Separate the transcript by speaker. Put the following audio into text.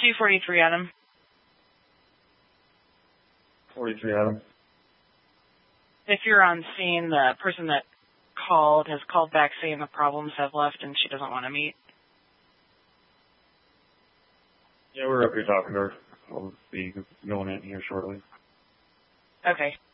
Speaker 1: 243 Adam.
Speaker 2: 43 Adam.
Speaker 1: If you're on scene, the person that called has called back saying the problems have left and she doesn't want to meet.
Speaker 2: Yeah, we're up here talking to her. I'll be going in here shortly.
Speaker 1: Okay.